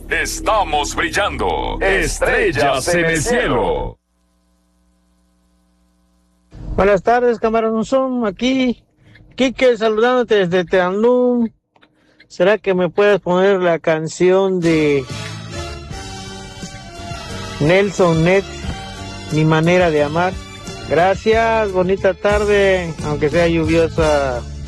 Estamos brillando. Estrellas en el cielo. Buenas tardes, camarón Zoom, aquí Quique saludándote desde Teanlum. ¿Será que me puedes poner la canción de Nelson Ned, Mi manera de amar? Gracias, bonita tarde, aunque sea lluviosa.